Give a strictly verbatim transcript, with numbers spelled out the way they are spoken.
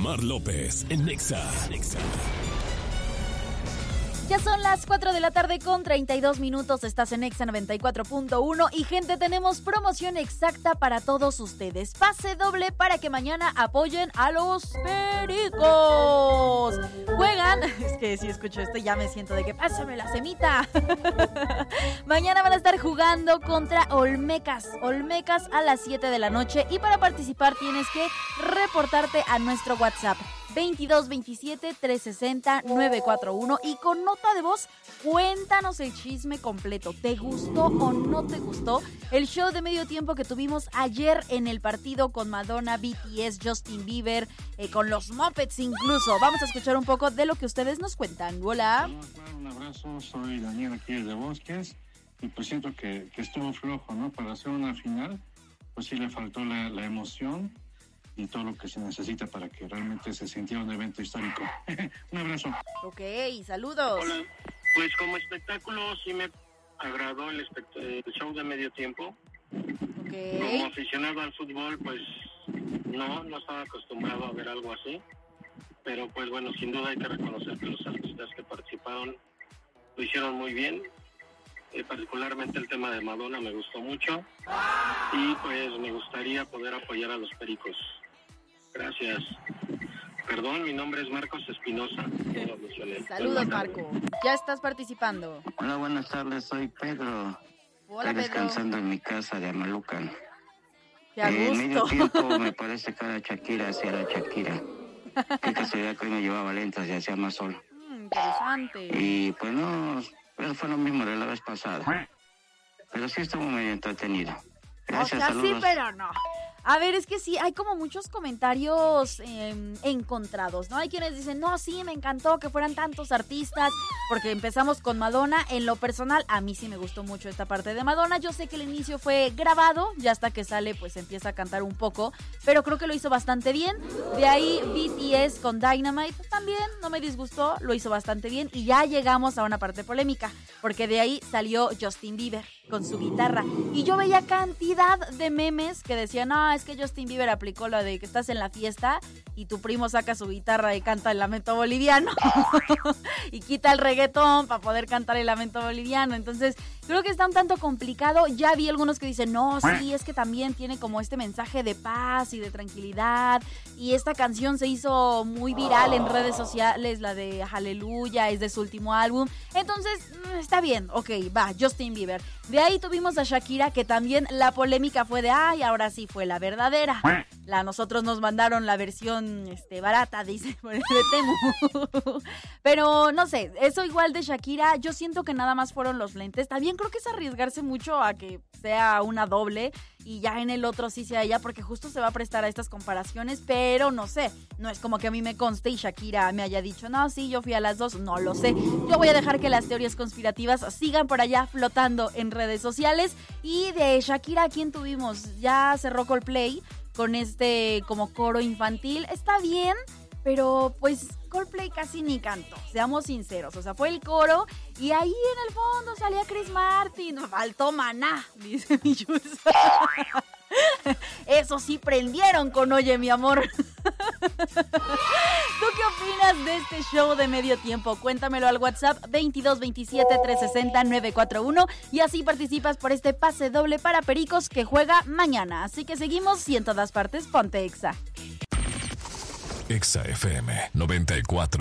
Omar López en Nexa. Nexa. Ya son las cuatro de la tarde con treinta y dos minutos, estás en Nexa noventa y cuatro punto uno y gente, tenemos promoción exacta para todos ustedes. Pase doble para que mañana apoyen a los Pericos. Juegan, es que si escucho esto ya me siento de que pásame la semita. Mañana van a estar jugando contra Olmecas, Olmecas a las siete de la noche y para participar tienes que reportarte a nuestro WhatsApp veintidós veintisiete trescientos sesenta nueve cuatro uno y con nota de voz cuéntanos el chisme completo. ¿Te gustó o no te gustó el show de medio tiempo que tuvimos ayer en el partido con Madonna, B T S, Justin Bieber, eh, con los Muppets incluso? Vamos a escuchar un poco de lo que ustedes nos cuentan. Hola. Hola, un abrazo, soy Daniel aquí de Bosques y pues siento que, que estuvo flojo, ¿no? Para hacer una final, pues sí le faltó la, la emoción y todo lo que se necesita para que realmente se sintiera un evento histórico. Un abrazo. Ok, saludos. Hola, pues como espectáculo sí me agradó el, espect- el show de medio tiempo. Ok. Como aficionado al fútbol, pues no, no estaba acostumbrado a ver algo así. Pero pues bueno, sin duda hay que reconocer que los artistas que participaron lo hicieron muy bien. Eh, particularmente el tema de Madonna me gustó mucho. Y pues me gustaría poder apoyar a los Pericos. Gracias. Perdón, mi nombre es Marcos Espinosa. Saludos, Marco. Ya estás participando. Hola, buenas tardes, soy Pedro. Hola, Estoy Pedro. descansando en mi casa de Amalucan. Qué a En gusto. medio tiempo me parece que era Shakira, sí era Shakira. Qué casualidad que hoy me llevaba lentes y hacía más sol. Mm, interesante. Y pues no, pues fue lo mismo de la vez pasada. Pero sí estuvo medio entretenido. Gracias, o sea, saludos. sí, pero no. A ver, es que sí, hay como muchos comentarios eh, encontrados, ¿no? Hay quienes dicen, no, sí, me encantó que fueran tantos artistas, porque empezamos con Madonna. En lo personal, a mí sí me gustó mucho esta parte de Madonna. Yo sé que el inicio fue grabado, ya hasta que sale, pues empieza a cantar un poco, pero creo que lo hizo bastante bien. De ahí, B T S con Dynamite también no me disgustó, lo hizo bastante bien. Y ya llegamos a una parte polémica, porque de ahí salió Justin Bieber con su guitarra. Y yo veía cantidad de memes que decían, no, es que Justin Bieber aplicó lo de que estás en la fiesta y tu primo saca su guitarra y canta el lamento boliviano y quita el reggaetón para poder cantar el lamento boliviano. Entonces creo que está un tanto complicado. Ya vi algunos que dicen, no, sí, es que también tiene como este mensaje de paz y de tranquilidad, y esta canción se hizo muy viral en redes sociales, la de Aleluya, es de su último álbum. Entonces está bien, ok, va, Justin Bieber. De ahí tuvimos a Shakira, que también la polémica fue de, ay, ahora sí fue la verdadera. La, nosotros nos mandaron la versión este, barata, dice, por el de Temu. Pero no sé, eso igual de Shakira, yo siento que nada más fueron los lentes. También creo que es arriesgarse mucho a que sea una doble y ya en el otro sí sea ella, porque justo se va a prestar a estas comparaciones, pero no sé, no es como que a mí me conste y Shakira me haya dicho, no, sí, yo fui a las dos, no lo sé. Yo voy a dejar que las teorías conspirativas sigan por allá flotando en redes sociales. Y de Shakira, ¿quién tuvimos? Ya cerró Coldplay con este como coro infantil, está bien, pero pues Coldplay casi ni cantó, seamos sinceros, o sea, fue el coro y ahí en el fondo salía Chris Martin, faltó Maná, dice mi Yus. Eso sí prendieron con Oye Mi Amor. ¿Tú qué opinas de este show de medio tiempo? Cuéntamelo al WhatsApp veintidós veintisiete trescientos sesenta nueve cuatro uno y así participas por este pase doble para Pericos que juega mañana. Así que seguimos y en todas partes ponte Exa. Exa F M noventa y cuatro.